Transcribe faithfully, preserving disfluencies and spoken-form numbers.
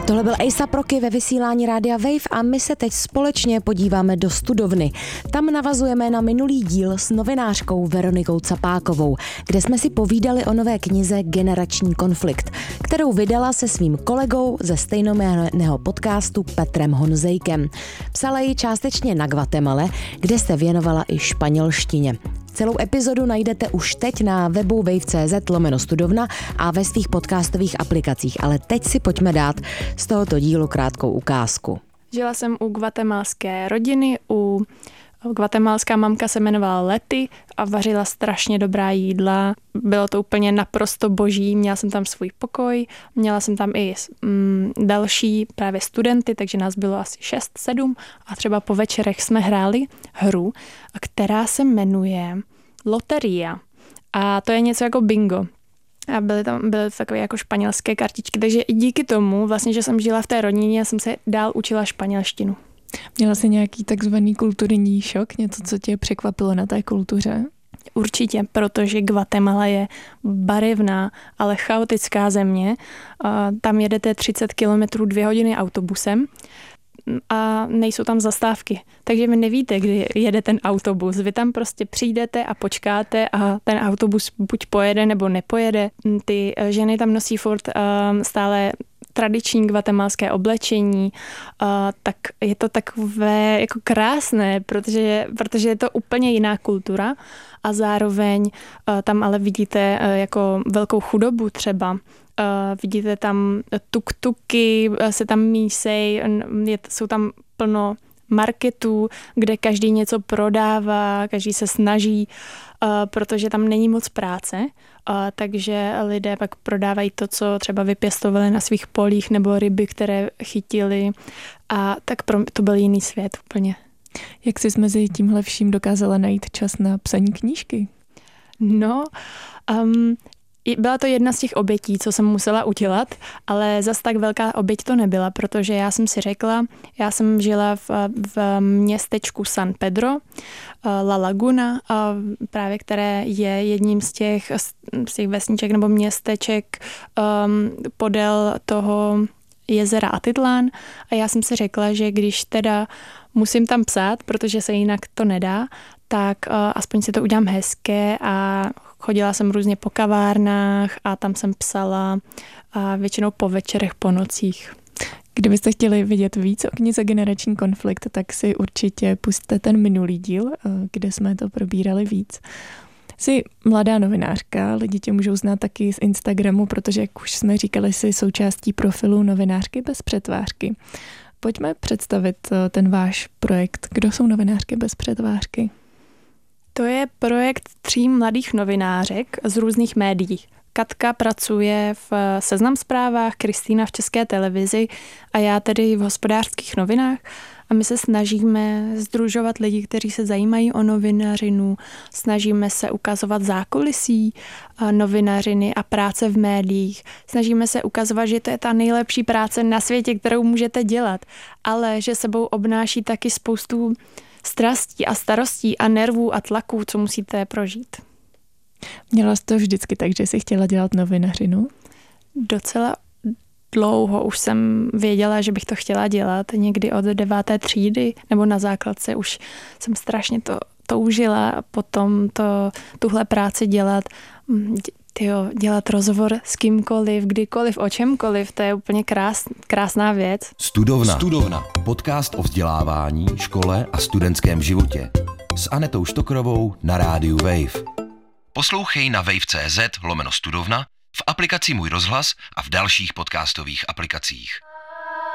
Tohle byl A$ej ép Rocky ve vysílání Rádia Wave a my se teď společně podíváme do studovny. Tam navazujeme na minulý díl s novinářkou Veronikou Capákovou, kde jsme si povídali o nové knize Generační konflikt, kterou vydala se svým kolegou ze stejnojmenného podcastu Petrem Honzejkem. Psala ji částečně na Guatemale, kde se věnovala i španělštině. Celou epizodu najdete už teď na webu wave tečka cé zet lomeno studovna a ve svých podcastových aplikacích, ale teď si pojďme dát z tohoto dílu krátkou ukázku. Žila jsem u guatemalské rodiny, u guatemalská mamka se jmenovala Lety a vařila strašně dobrá jídla. Bylo to úplně naprosto boží, měla jsem tam svůj pokoj, měla jsem tam i mm, další právě studenty, takže nás bylo asi šest, sedm a třeba po večerech jsme hráli hru, která se jmenuje Loteria a to je něco jako bingo. A byly tam byly takové jako španělské kartičky, takže i díky tomu, vlastně, že jsem žila v té rodině, jsem se dál učila španělštinu. Měla jsi nějaký takzvaný kulturní šok, něco, co tě překvapilo na té kultuře? Určitě, protože Guatemala je barevná, ale chaotická země. Tam jedete třicet kilometrů dvě hodiny autobusem a nejsou tam zastávky. Takže vy nevíte, kdy jede ten autobus. Vy tam prostě přijdete a počkáte a ten autobus buď pojede nebo nepojede. Ty ženy tam nosí furt stále tradiční guatemalské oblečení, uh, tak je to takové jako krásné, protože, protože je to úplně jiná kultura a zároveň uh, tam ale vidíte uh, jako velkou chudobu třeba. Uh, vidíte tam tuk-tuky, uh, se tam mísej, je, jsou tam plno marketů, kde každý něco prodává, každý se snaží, uh, protože tam není moc práce. Uh, takže lidé pak prodávají to, co třeba vypěstovali na svých polích nebo ryby, které chytili a tak pro to byl jiný svět úplně. Jak jsi mezi tímhle vším dokázala najít čas na psaní knížky? No, um, byla to jedna z těch obětí, co jsem musela udělat, ale zas tak velká oběť to nebyla, protože já jsem si řekla, já jsem žila v, v městečku San Pedro, La Laguna, právě které je jedním z těch, z těch vesniček nebo městeček um, podél toho jezera Atitlán a já jsem si řekla, že když teda musím tam psát, protože se jinak to nedá, tak uh, aspoň si to udělám hezké a chodila jsem různě po kavárnách a tam jsem psala a většinou po večerech, po nocích. Kdybyste chtěli vidět víc o knize Generační konflikt, tak si určitě pusťte ten minulý díl, kde jsme to probírali víc. Jsi mladá novinářka, lidi tě můžou znát taky z Instagramu, protože, jak už jsme říkali, jsi součástí profilu Novinářky bez přetvářky. Pojďme představit ten váš projekt. Kdo jsou Novinářky bez přetvářky? To je projekt tří mladých novinářek z různých médií. Katka pracuje v Seznam Zprávách, Kristýna v České televizi a já tedy v Hospodářských novinách. A my se snažíme sdružovat lidi, kteří se zajímají o novinařinu, snažíme se ukazovat zákulisí novinařiny a práce v médiích. Snažíme se ukazovat, že to je ta nejlepší práce na světě, kterou můžete dělat, ale že sebou obnáší taky spoustu strastí a starostí a nervů a tlaků, co musíte prožít. Měla jsi to vždycky tak, že jsi chtěla dělat novinařinu? Docela dlouho už jsem věděla, že bych to chtěla dělat. Někdy od deváté třídy nebo na základce už jsem strašně to toužila a potom to, tuhle práci dělat. Tyjo, dělat rozhovor s kýmkoliv, kdykoliv, o čemkoliv, to je úplně krás, krásná věc. Studovna. Studovna. Podcast o vzdělávání, škole a studentském životě. S Anetou Štokrovou na rádiu Wave. Poslouchej na wave tečka cé zet lomeno studovna, v aplikaci Můj rozhlas a v dalších podcastových aplikacích.